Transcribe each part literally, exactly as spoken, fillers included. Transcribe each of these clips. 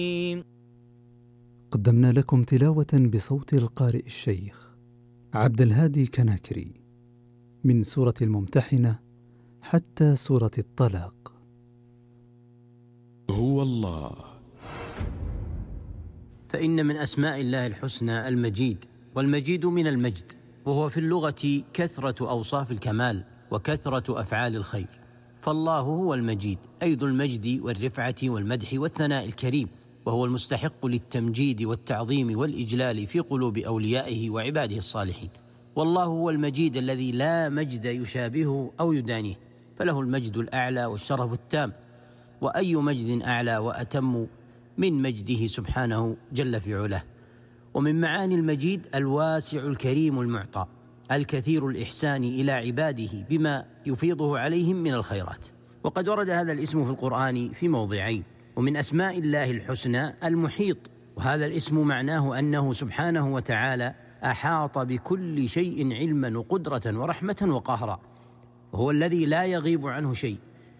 قدمنا لكم تلاوة بصوت القارئ الشيخ عبد الهادي كناكري من سورة الممتحنة حتى سورة الطلاق. هو الله. فإن من أسماء الله الحسنى المجيد، والمجيد من المجد، وهو في اللغة كثرة أوصاف الكمال وكثرة أفعال الخير. فالله هو المجيد، أي ذو المجد والرفعة والمدح والثناء الكريم، وهو المستحق للتمجيد والتعظيم والإجلال في قلوب أوليائه وعباده الصالحين. والله هو المجيد الذي لا مجد يشابهه أو يدانيه، فله المجد الأعلى والشرف التام، وأي مجد أعلى وأتم من مجده سبحانه جل في علاه. ومن معاني المجيد الواسع الكريم المعطى، الكثير الإحسان إلى عباده بما يفيضه عليهم من الخيرات. وقد ورد هذا الاسم في القرآن في موضعين. ومن أسماء الله الحسنى المحيط، وهذا الاسم معناه أنه سبحانه وتعالى أحاط بكل شيء علما وقدرة ورحمة وقهرا، وهو الذي لا يغيب عنه شيء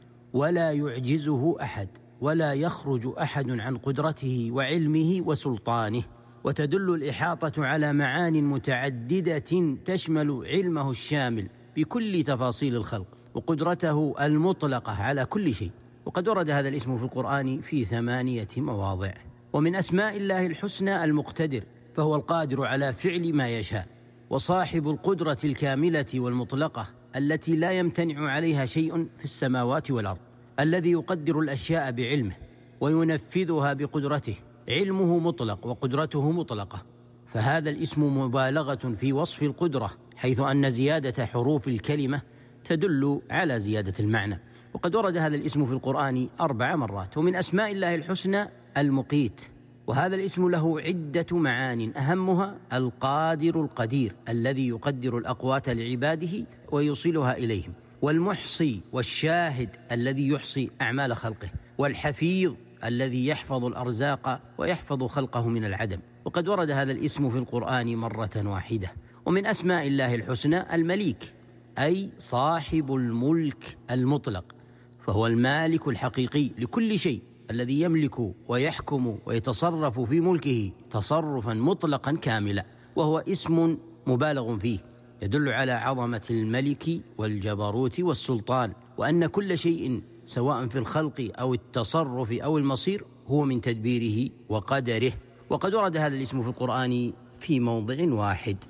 ولا يعجزه أحد ولا يخرج أحد عن قدرته وعلمه وسلطانه. وتدل الإحاطة على معان متعددة تشمل علمه الشامل بكل تفاصيل الخلق وقدرته المطلقة على كل شيء. وقد ورد هذا الاسم في القرآن في ثمانية مواضع. ومن أسماء الله الحسنى المقتدر، فهو القادر على فعل ما يشاء، وصاحب القدرة الكاملة والمطلقة التي لا يمتنع عليها شيء في السماوات والأرض، الذي يقدر الأشياء بعلمه وينفذها بقدرته. علمه مطلق وقدرته مطلقة، فهذا الاسم مبالغة في وصف القدرة، حيث أن زيادة حروف الكلمة تدل على زيادة المعنى. وقد ورد هذا الاسم في القرآن أربع مرات. ومن أسماء الله الحسنى المقيت، وهذا الاسم له عدة معان، أهمها القادر القدير الذي يقدر الأقوات لعباده ويوصلها إليهم، والمحصي والشاهد الذي يحصي أعمال خلقه، والحفيظ الذي يحفظ الأرزاق ويحفظ خلقه من العدم. وقد ورد هذا الاسم في القرآن مرة واحدة. ومن أسماء الله الحسنى المليك، أي صاحب الملك المطلق، فهو المالك الحقيقي لكل شيء، الذي يملك ويحكم ويتصرف في ملكه تصرفا مطلقا كاملا، وهو اسم مبالغ فيه يدل على عظمة الملك والجبروت والسلطان، وأن كل شيء سواء في الخلق أو التصرف أو المصير هو من تدبيره وقدره. وقد ورد هذا الاسم في القرآن في موضع واحد.